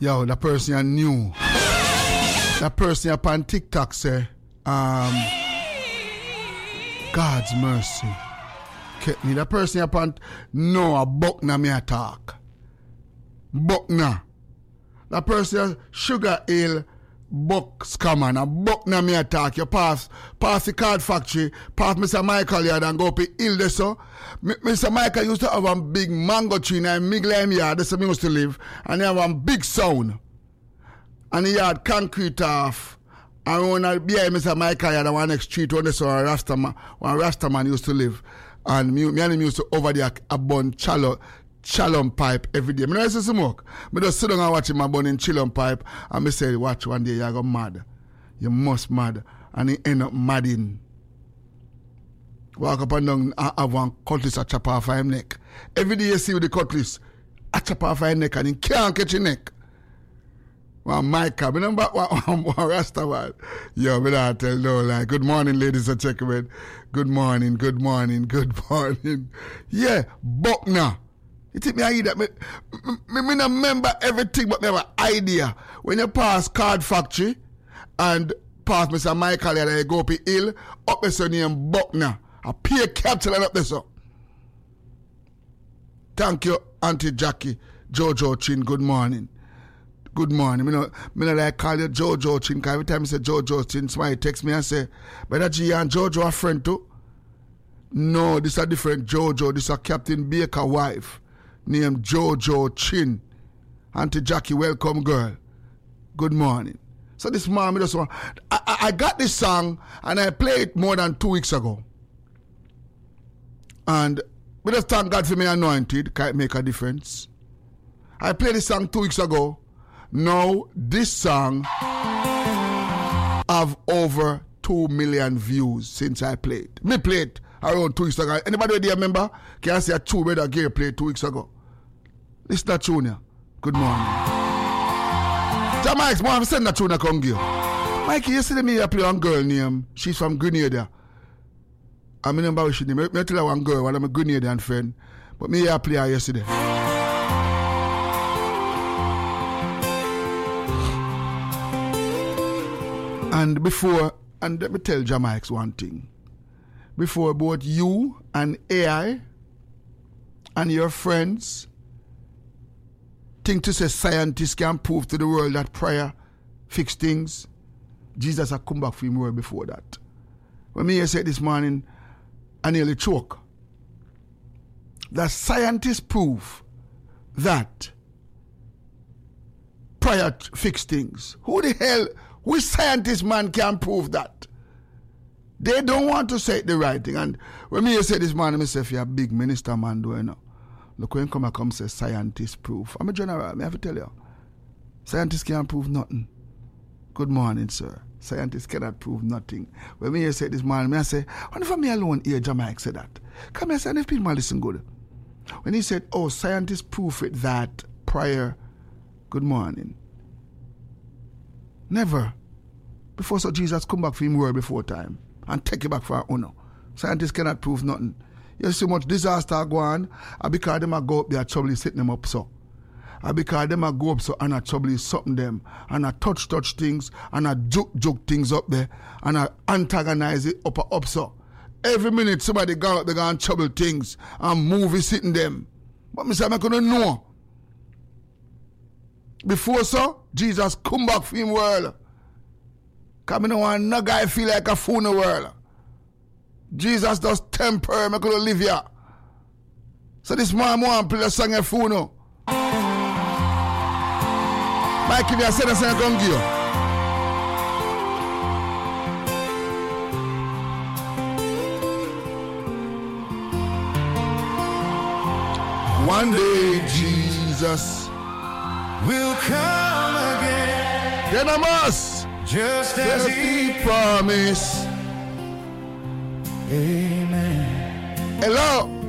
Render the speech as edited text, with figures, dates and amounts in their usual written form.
Yo, the person you knew. That person upon TikTok say, God's mercy. Kept me. The person upon no, a Buckner me attack. Buckner. The person Sugar Hill Buck scammer. A Buckner me attack. You pass the card factory, pass Mr. Michael yard and go up hill there so. Mr. Michael used to have a big mango tree in a big lime yard. That's where he used to live. And he have a big sound. And he had concrete off. And when I behind Mr. Michael had one next street where so one Rastaman used to live. And me and him used to over there a bun chalum pipe every day. I don't see smoke. I just sit down and watch him a bun in chalum pipe. And I say, watch one day you go mad. You must mad. And he end up madding. Walk up and down and have one cutlass a chop off his neck. Every day you see with the cutlass, a chop off his neck and he can't catch his neck. One Micah, remember one Rasta man. Yo, me not tell no lie. Good morning, ladies and gentlemen. Good morning. Yeah, Buckner. You think me I hear that? Me not remember everything, but me have an idea. When you pass Card Factory and pass Mr. Michael and you go up the hill, up there so name Buckner. I pay capital and up there so. Thank you, Auntie Jackie. Jojo Chin, good morning. Good morning. Me no like call you Jojo Chin, because every time I say Jojo Chin, somebody text me and say, Brother G and Jojo a friend too? No, this is a different Jojo. This is a Captain Baker wife named Jojo Chin. Auntie Jackie, welcome girl. Good morning. So this morning, I got this song and I played it more than 2 weeks ago. And we just thank God for me anointed, can it make a difference? I played this song 2 weeks ago. Now, this song have over 2 million views since I played. Me played around 2 weeks ago. Anybody there remember? Can I say a two brother Gary played 2 weeks ago? Listen to tune here. Good morning. Jamaica, I'm send that tune to come give. Mikey, yesterday me I play one girl named, she's from Grenada. I remember what she name. I tell her one girl, one of my Grenadian friend. But me I play her yesterday. And let me tell Jamaica one thing. Before both you and AI and your friends think to say scientists can prove to the world that prayer fix things, Jesus had come back for him well before that. When me said this morning, I nearly choke. That scientists prove that prayer fix things. Which scientist man can prove that? They don't want to say the right thing. And when me say this man, I say, if you're a big minister man, do you know? Look, when come say scientists prove. I'm a general, I have to tell you. Scientists can't prove nothing. Good morning, sir. Scientists cannot prove nothing. When me say this man, I say, what if me alone here, Jamaica said that? Come here, say, and if people listen good. When he said, oh, scientists prove it that prior, good morning. Never. Before so Jesus come back for him world before time and take it back for our honor. Scientists cannot prove nothing. You see much disaster go on, and because them a go up there, trouble setting them up so. And because them a go up so and a trouble is something them and a touch things and a joke things up there and a antagonize it up so. Every minute somebody go up, they go and trouble things and movie sitting them. But me say I couldn't know. Before so, Jesus come back for him world. Because I don't want no guy feel like a fool in the world. Jesus does temper, I couldn't live here. So this man want to play a song a fool no. Mike, if you said a song, I come give you. One day Jesus will come again. Then I must, just as he promised. Amen. Hello.